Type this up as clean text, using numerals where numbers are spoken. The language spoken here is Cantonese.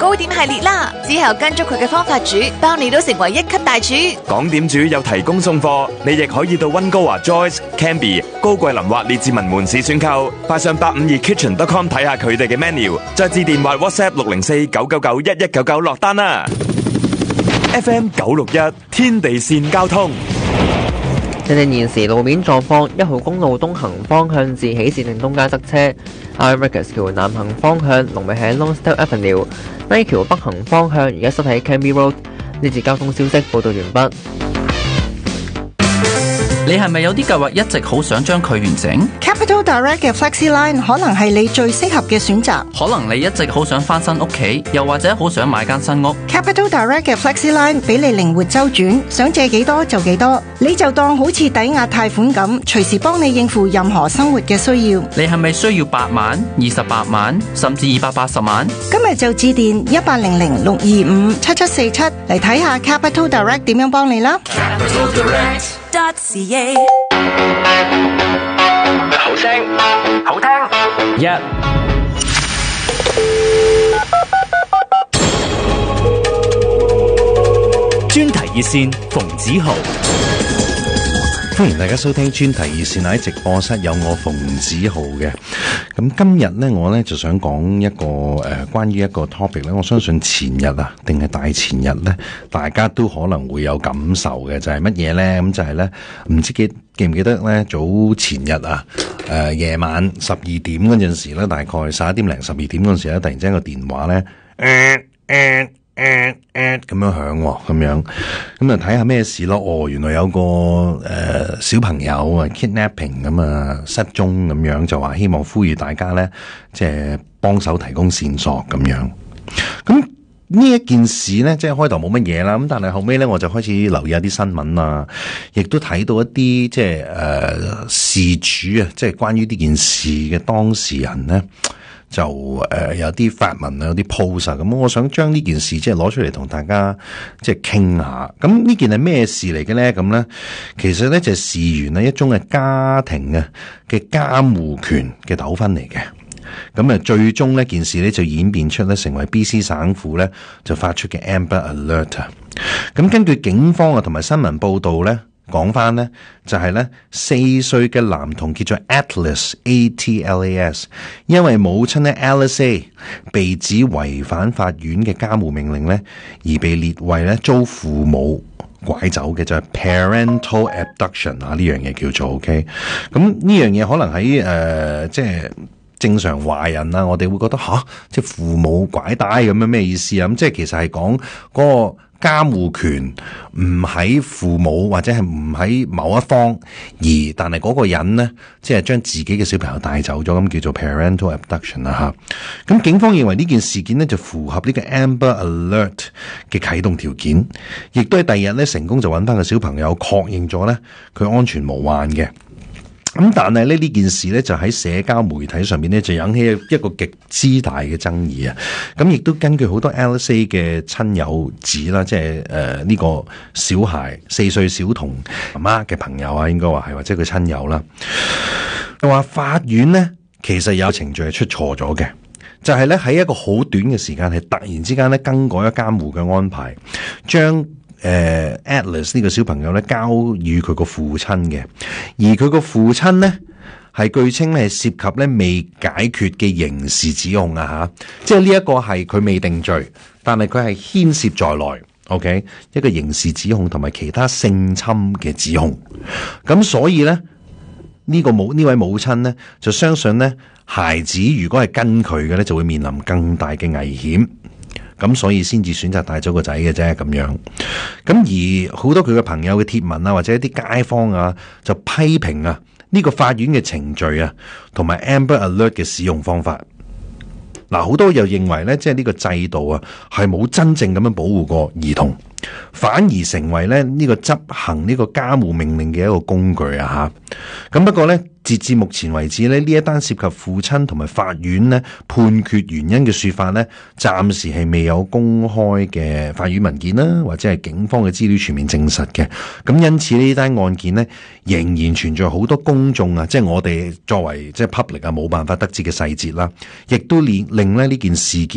糕點系列啦。之後跟足佢嘅方法煮，包你都成為1級大廚。 講點煮有提供送貨，你亦可以到溫哥華 Joyce、Canby、高桂林或列治文門市選購，快上852kitchen.com 睇下佢哋嘅 menu， 再致電或 WhatsApp 604-999-1199落單啦。FM 961天地線交通。 正現時路面狀況，1號公路東行方向自喜善定東街塞車 ，Iris 橋南行方向龍尾喺 Lonsdale Avenue， 西橋北行方向而家塞喺 Canby Road。呢節交通消息報道完畢。 你係咪有啲計劃一直好想將佢完成？ Capital Direct 嘅 Flexi Line 可能係你最適合嘅選擇。 可能你一直好想翻新屋企，又或者好想買間新屋。 Capital Direct 嘅 Flexi Line 俾你靈活周轉，想借幾多就幾多，你就當好似抵押貸款咁，隨時幫你應付任何生活嘅需要。 你係咪需要8萬、28萬，甚至280萬？ 今日就致電1800-625-7747嚟睇下 Capital Direct 點樣幫你啦。 Capitaldirect.ca 好聲好聽 1專題熱線馮子豪。 歡迎大家收聽專題熱線，喺直播室有我馮子豪嘅。咁今日呢，我呢就想講一個關於一個 topic 呢，我相信前日啊定係大前日呢，大家都可能會有感受嘅，就係乜嘢呢？咁就係呢，唔知記唔記得呢？早前日啊，夜晚12點嗰陣時呢，大概11點零12點嗰陣時呢，突然之間個電話呢咁樣響喎，咁樣咁就睇下咩事咯。哦，原來有個小朋友啊 kidnapping 咁啊失蹤咁樣，就話希望呼籲大家咧，即係幫手提供線索咁樣。咁呢一件事咧，即係開頭冇乜嘢啦。咁但係後尾咧，我就開始留意一啲新聞啊，亦都睇到一啲即係事主啊，即係關於呢件事嘅當事人咧。就有啲發文啊，有啲 post 啊，咁我想將呢件事即係攞出嚟同大家即係傾下。咁呢件係咩事嚟嘅咧？咁咧，其實咧就係事源呢一宗嘅家庭啊嘅監護權嘅糾紛嚟嘅。咁啊，最終呢件事咧就演變出咧成為 BC 省府咧就發出嘅 Amber Alert 啊。咁根據警方啊同埋新聞報道咧。講翻呢，就係呢4歲嘅男童叫做 Atlas ATLAS， 因為母親呢 Alice 被指違反法院嘅監護命令呢，而被列為呢遭父母拐走嘅，就係 parental abduction 啊，呢樣嘢叫做 OK。咁呢樣嘢可能喺即係正常華人啊，我哋會覺得即係父母拐帶咁樣咩意思啊？咁即係其實係講嗰個監護權唔喺父母或者係唔喺某一方，但係嗰個人呢，即係將自己嘅小朋友帶走咗，咁叫做 parental abduction 啦吓。咁警方認為呢件事件呢，就符合呢個 Amber Alert 嘅啟動條件，亦都係第二日呢成功就揾翻個小朋友，確認咗呢佢安全無患嘅。咁但係呢件事呢，就喺社交媒體上面呢，就引起一個極之大嘅爭議啊！咁亦都根據好多 LSA 嘅親友指啦，即係呢個小孩4歲小童媽媽嘅朋友啊，應該話係或者佢親友啦，話法院呢，其實有程序係出錯咗嘅，就係呢，喺一個好短嘅時間係突然之間呢，更改咗監護嘅安排，將Atlas 呢個小朋友咧交予佢個父親嘅，而佢個父親呢係據稱係涉及咧未解決嘅刑事指控啊吓，即係呢一個係佢未定罪，但係佢係牽涉在內 ，OK 一個刑事指控同埋其他性侵嘅指控，咁所以咧呢位母親呢就相信呢孩子如果係跟佢嘅咧就會面臨更大嘅危險。咁所以先至選擇帶咗個仔嘅啫，咁樣。咁而好多佢嘅朋友嘅貼文啊，或者一啲街坊啊，就批評啊呢個法院嘅程序啊，同埋 Amber Alert 嘅使用方法。嗱，好多又認為咧，即係呢個制度啊，係冇真正咁樣保護過兒童，反而成為咧呢個執行呢個監護命令嘅一個工具啊吓。咁不過咧，截至目前為止咧，呢一單涉及父親同埋法院咧判決原因嘅說法咧，暫時係未有公開嘅法院文件啦，或者係警方嘅資料全面證實嘅。咁因此呢單案件咧，仍然存在好多公眾啊，即係我哋作為即係 public 啊，冇辦法得知嘅細節啦，亦都令咧呢件事件